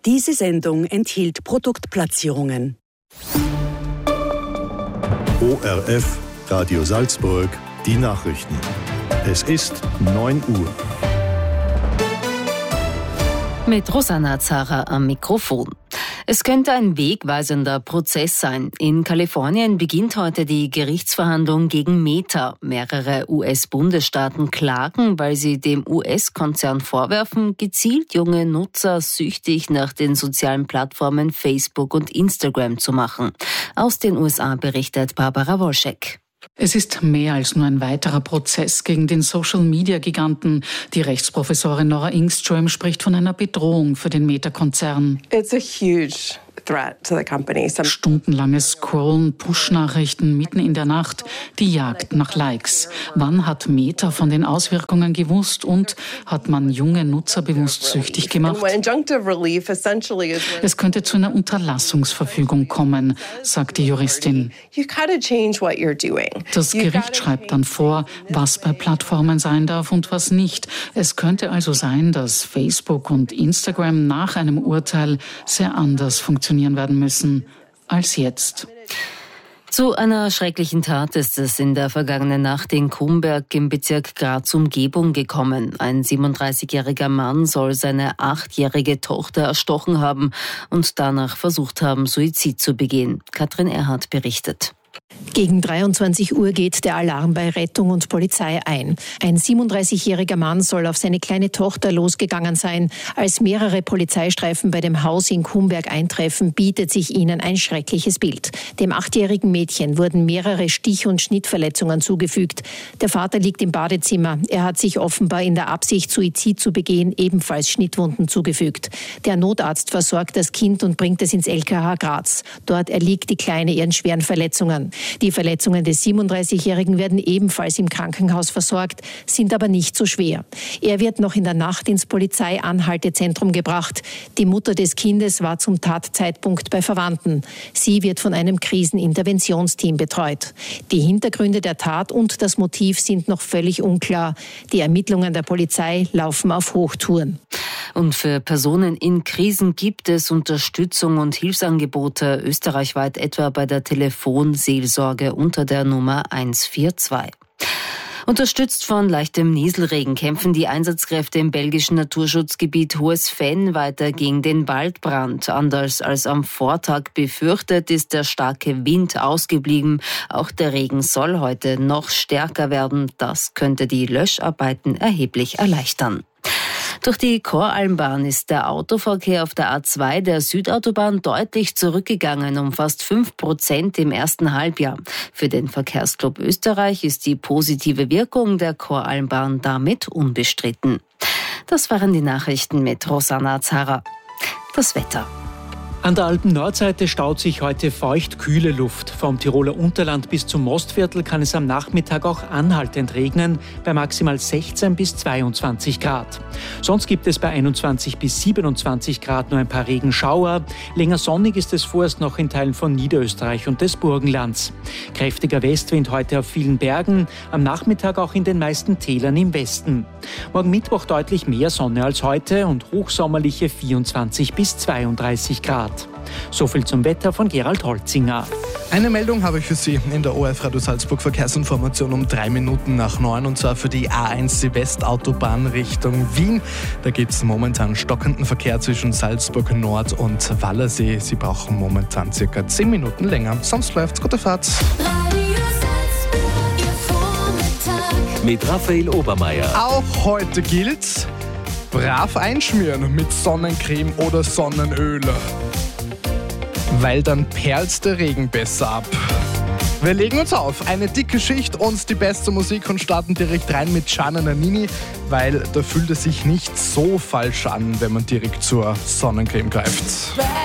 Diese Sendung enthielt Produktplatzierungen. ORF, Radio Salzburg, die Nachrichten. Es ist 9 Uhr. Mit Rosanna Zara am Mikrofon. Es könnte ein wegweisender Prozess sein. In Kalifornien beginnt heute die Gerichtsverhandlung gegen Meta. Mehrere US-Bundesstaaten klagen, weil sie dem US-Konzern vorwerfen, gezielt junge Nutzer süchtig nach den sozialen Plattformen Facebook und Instagram zu machen. Aus den USA berichtet Barbara Wolschek. Es ist mehr als nur ein weiterer Prozess gegen den Social-Media-Giganten. Die Rechtsprofessorin Nora Ingström spricht von einer Bedrohung für den Meta-Konzern. It's a huge threat to the company. Stundenlanges Scrollen, Push-Nachrichten mitten in der Nacht, die Jagd nach Likes. Wann hat Meta von den Auswirkungen gewusst und hat man junge Nutzer bewusst süchtig gemacht? Es könnte zu einer Unterlassungsverfügung kommen, sagt die Juristin. Das Gericht schreibt dann vor, was bei Plattformen sein darf und was nicht. Es könnte also sein, dass Facebook und Instagram nach einem Urteil sehr anders funktionieren werden müssen als jetzt. Zu einer schrecklichen Tat ist es in der vergangenen Nacht in Kumberg im Bezirk Graz-Umgebung gekommen. Ein 37-jähriger Mann soll seine 8-jährige Tochter erstochen haben und danach versucht haben, Suizid zu begehen. Katrin Erhardt berichtet. Gegen 23 Uhr geht der Alarm bei Rettung und Polizei ein. Ein 37-jähriger Mann soll auf seine kleine Tochter losgegangen sein. Als mehrere Polizeistreifen bei dem Haus in Kumberg eintreffen, bietet sich ihnen ein schreckliches Bild. Dem 8-jährigen Mädchen wurden mehrere Stich- und Schnittverletzungen zugefügt. Der Vater liegt im Badezimmer. Er hat sich offenbar in der Absicht, Suizid zu begehen, ebenfalls Schnittwunden zugefügt. Der Notarzt versorgt das Kind und bringt es ins LKH Graz. Dort erliegt die Kleine ihren schweren Verletzungen. Die Verletzungen des 37-Jährigen werden ebenfalls im Krankenhaus versorgt, sind aber nicht so schwer. Er wird noch in der Nacht ins Polizeianhaltezentrum gebracht. Die Mutter des Kindes war zum Tatzeitpunkt bei Verwandten. Sie wird von einem Kriseninterventionsteam betreut. Die Hintergründe der Tat und das Motiv sind noch völlig unklar. Die Ermittlungen der Polizei laufen auf Hochtouren. Und für Personen in Krisen gibt es Unterstützung und Hilfsangebote österreichweit, etwa bei der Telefonseelsorge unter der Nummer 142. Unterstützt von leichtem Nieselregen kämpfen die Einsatzkräfte im belgischen Naturschutzgebiet Hohes Venn weiter gegen den Waldbrand. Anders als am Vortag befürchtet, ist der starke Wind ausgeblieben. Auch der Regen soll heute noch stärker werden. Das könnte die Löscharbeiten erheblich erleichtern. Durch die Koralmbahn ist der Autoverkehr auf der A2 der Südautobahn deutlich zurückgegangen, um fast 5% im ersten Halbjahr. Für den Verkehrsclub Österreich ist die positive Wirkung der Koralmbahn damit unbestritten. Das waren die Nachrichten mit Rosanna Zara. Das Wetter. An der Alpen-Nordseite staut sich heute feucht-kühle Luft. Vom Tiroler Unterland bis zum Mostviertel kann es am Nachmittag auch anhaltend regnen, bei maximal 16 bis 22 Grad. Sonst gibt es bei 21 bis 27 Grad nur ein paar Regenschauer. Länger sonnig ist es vorerst noch in Teilen von Niederösterreich und des Burgenlands. Kräftiger Westwind heute auf vielen Bergen, am Nachmittag auch in den meisten Tälern im Westen. Morgen Mittwoch deutlich mehr Sonne als heute und hochsommerliche 24 bis 32 Grad. So viel zum Wetter von Gerald Holzinger. Eine Meldung habe ich für Sie in der ORF Radio Salzburg Verkehrsinformation um 3 Minuten nach 9 und zwar für die A1 die Westautobahn Richtung Wien. Da gibt es momentan stockenden Verkehr zwischen Salzburg Nord und Wallersee. Sie brauchen momentan circa 10 Minuten länger. Sonst läuft's. Gute Fahrt. Mit Raphael Obermeier. Auch heute gilt, brav einschmieren mit Sonnencreme oder Sonnenöl. Weil dann perlt der Regen besser ab. Wir legen uns auf, eine dicke Schicht und die beste Musik und starten direkt rein mit Gianna Nannini, weil da fühlt es sich nicht so falsch an, wenn man direkt zur Sonnencreme greift.